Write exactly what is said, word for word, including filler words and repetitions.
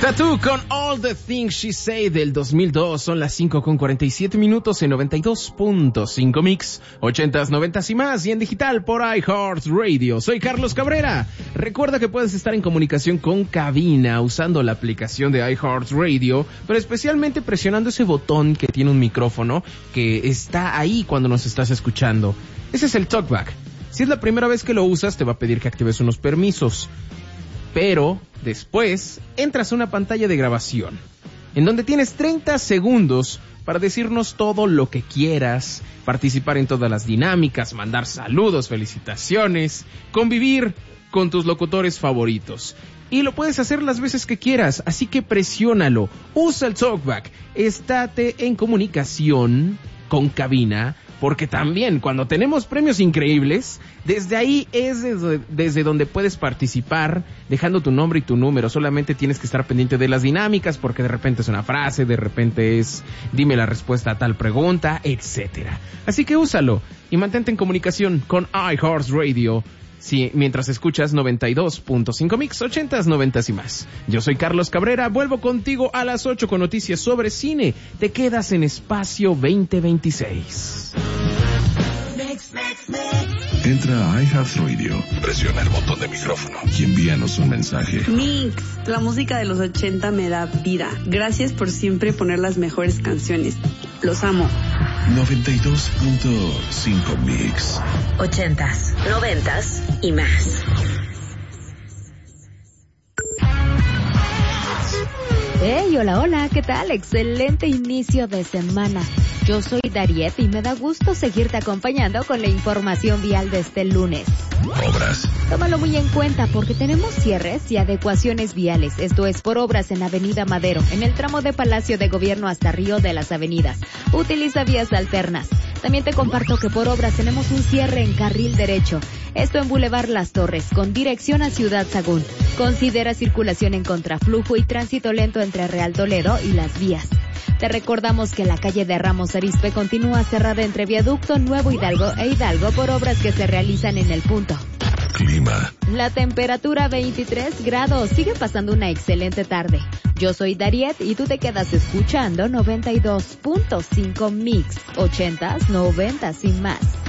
Tattoo con All the Things She Say del dos mil dos. Son las cinco con cuarenta y siete minutos en noventa y dos punto cinco Mix, ochentas, noventas y más, y en digital por iHeartRadio. Soy Carlos Cabrera. Recuerda que puedes estar en comunicación con cabina usando la aplicación de iHeartRadio, pero especialmente presionando ese botón que tiene un micrófono que está ahí cuando nos estás escuchando. Ese es el TalkBack. Si es la primera vez que lo usas, te va a pedir que actives unos permisos. Pero después entras a una pantalla de grabación en donde tienes treinta segundos para decirnos todo lo que quieras, participar en todas las dinámicas, mandar saludos, felicitaciones, convivir con tus locutores favoritos. Y lo puedes hacer las veces que quieras, así que presiónalo. Usa el TalkBack. Estate en comunicación con cabina, porque también cuando tenemos premios increíbles, desde ahí es desde, desde donde puedes participar, dejando tu nombre y tu número. Solamente tienes que estar pendiente de las dinámicas, porque de repente es una frase, de repente es dime la respuesta a tal pregunta, etcétera. Así que úsalo y mantente en comunicación con iHeartRadio. Sí, mientras escuchas noventa y dos punto cinco Mix, ochentas, noventas y más. Yo soy Carlos Cabrera, vuelvo contigo a las ocho con noticias sobre cine. Te quedas en Espacio veinte veintiséis. Entra a iHeartRadio, presiona el botón de micrófono y envíanos un mensaje. Mix, la música de los ochenta me da vida. Gracias por siempre poner las mejores canciones. Los amo. noventa y dos punto cinco Mix. Ochentas, noventas y más. Hey, hola, hola, ¿qué tal? Excelente inicio de semana. Yo soy Dariet y me da gusto seguirte acompañando con la información vial de este lunes. Obras. Tómalo muy en cuenta porque tenemos cierres y adecuaciones viales. Esto es por obras en Avenida Madero, en el tramo de Palacio de Gobierno hasta Río de las Avenidas. Utiliza vías alternas. También te comparto que por obras tenemos un cierre en carril derecho. Esto en Boulevard Las Torres, con dirección a Ciudad Sagún. Considera circulación en contraflujo y tránsito lento entre Real Toledo y Las Vías. Te recordamos que la calle de Ramos Arizpe continúa cerrada entre Viaducto Nuevo Hidalgo e Hidalgo por obras que se realizan en el punto. Clima. La temperatura veintitrés grados. Sigue pasando una excelente tarde. Yo soy Dariet y tú te quedas escuchando noventa y dos punto cinco Mix, ochentas, noventas y más.